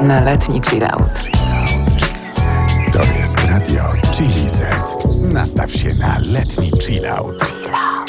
na letni chillout. To jest radio Chili Z. Nastaw się na letni chillout.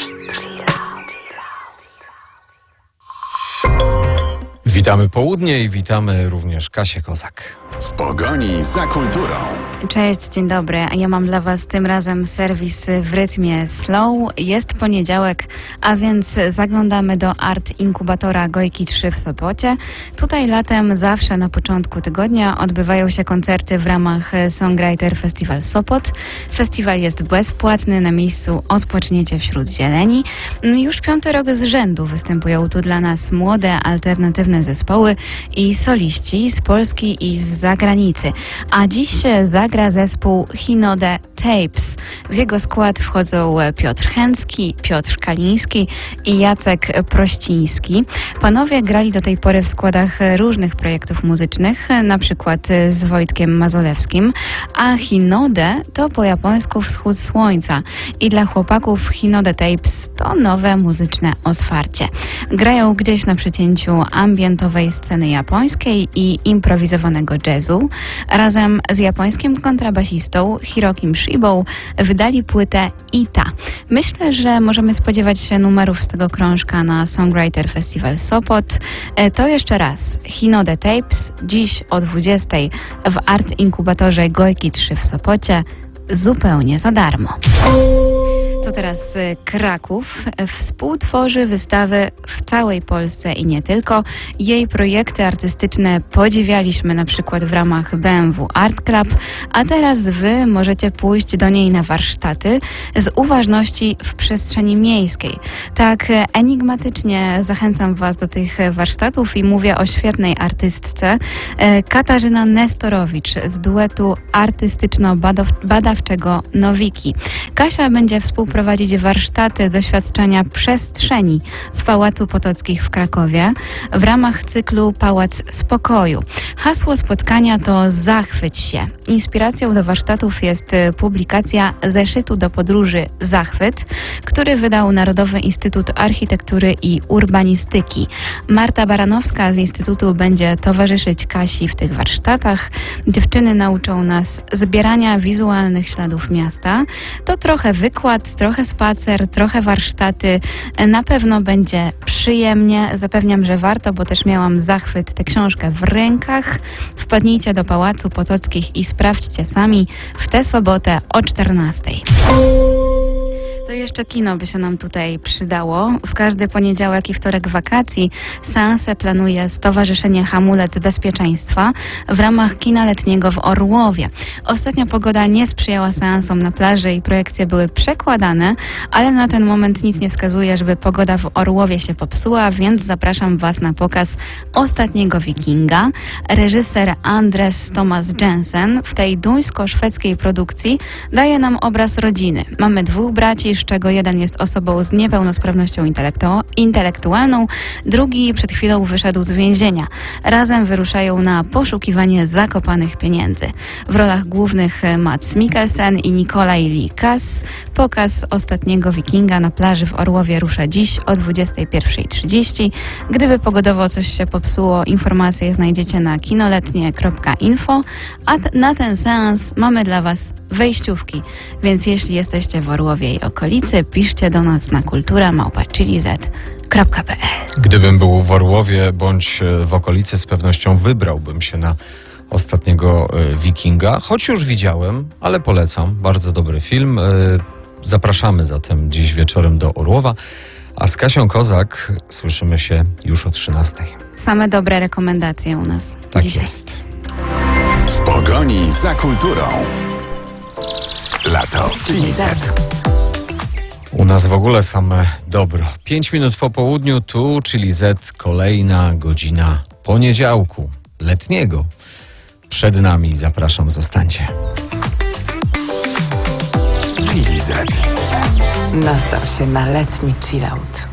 Witamy południe i witamy również Kasię Kozak. W pogoni za kulturą. Cześć, dzień dobry. Ja mam dla Was tym razem serwis w rytmie slow. Jest poniedziałek, a więc zaglądamy do Art Inkubatora Gojki 3 w Sopocie. Tutaj latem zawsze na początku tygodnia odbywają się koncerty w ramach Songwriter Festival Sopot. Festiwal jest bezpłatny, na miejscu odpoczniecie wśród zieleni. Już 5. rok z rzędu występują tu dla nas młode, alternatywne zespoły i soliści z Polski i z zagranicy. A dziś zagra zespół Hinode Tapes. W jego skład wchodzą Piotr Chęcki, Piotr Kaliński i Jacek Prościński. Panowie grali do tej pory w składach różnych projektów muzycznych, na przykład z Wojtkiem Mazolewskim, a Hinode to po japońsku wschód słońca i dla chłopaków Hinode Tapes to nowe muzyczne otwarcie. Grają gdzieś na przecięciu ambientowej sceny japońskiej i improwizowanego jazzu. Razem z japońskim kontrabasistą Hirokim Shibą wydali płytę Ita. Myślę, że możemy spodziewać się numerów z tego krążka na Songwriter Festival Sopot. To jeszcze raz Hinode Tapes, dziś o 20 w Art Inkubatorze Gojki 3 w Sopocie, zupełnie za darmo. To teraz Kraków. Współtworzy wystawy w całej Polsce i nie tylko. Jej projekty artystyczne podziwialiśmy na przykład w ramach BMW Art Club, a teraz Wy możecie pójść do niej na warsztaty z uważności w przestrzeni miejskiej. Tak enigmatycznie zachęcam Was do tych warsztatów i mówię o świetnej artystce Katarzyna Nestorowicz z duetu artystyczno-badawczego Nowiki. Kasia będzie współprowadzić warsztaty doświadczenia przestrzeni w Pałacu Potockich w Krakowie w ramach cyklu Pałac Spokoju. Hasło spotkania to Zachwyć się. Inspiracją do warsztatów jest publikacja zeszytu do podróży Zachwyt, który wydał Narodowy Instytut Architektury i Urbanistyki. Marta Baranowska z Instytutu będzie towarzyszyć Kasi w tych warsztatach. Dziewczyny nauczą nas zbierania wizualnych śladów miasta. To trochę wykład, trochę spacer, trochę warsztaty. Na pewno będzie przyjemnie. Zapewniam, że warto, bo też miałam zachwyt tę książkę w rękach. Wpadnijcie do Pałacu Potockich i sprawdźcie sami w tę sobotę o 14:00. To jeszcze kino by się nam tutaj przydało. W każdy poniedziałek i wtorek wakacji seanse planuje Stowarzyszenie Hamulec Bezpieczeństwa w ramach kina letniego w Orłowie. Ostatnio pogoda nie sprzyjała seansom na plaży i projekcje były przekładane, ale na ten moment nic nie wskazuje, żeby pogoda w Orłowie się popsuła, więc zapraszam Was na pokaz Ostatniego Wikinga. Reżyser Andres Thomas Jensen w tej duńsko-szwedzkiej produkcji daje nam obraz rodziny. Mamy 2 braci, z czego jeden jest osobą z niepełnosprawnością intelektualną, drugi przed chwilą wyszedł z więzienia. Razem wyruszają na poszukiwanie zakopanych pieniędzy. W rolach głównych Mads Mikkelsen i Nikolaj Lee Kass. Pokaz Ostatniego Wikinga na plaży w Orłowie rusza dziś o 21:30. Gdyby pogodowo coś się popsuło, informacje znajdziecie na kinoletnie.info, a na ten seans mamy dla Was wejściówki, więc jeśli jesteście w Orłowie i okolicy, piszcie do nas na kultura@chiliz.pl. Gdybym był w Orłowie bądź w okolicy, z pewnością wybrałbym się na Ostatniego Wikinga, choć już widziałem, ale polecam. Bardzo dobry film. Zapraszamy zatem dziś wieczorem do Orłowa, a z Kasią Kozak słyszymy się już o 13:00. Same dobre rekomendacje u nas Tak dzisiaj. jest. W pogoni za kulturą. Lato w Chili Z. U nas w ogóle same dobro. 5 minut po południu, tu Chili Z, kolejna godzina poniedziałku letniego. Przed nami, zapraszam, zostańcie. Chili Z. Nastaw się na letni chillout.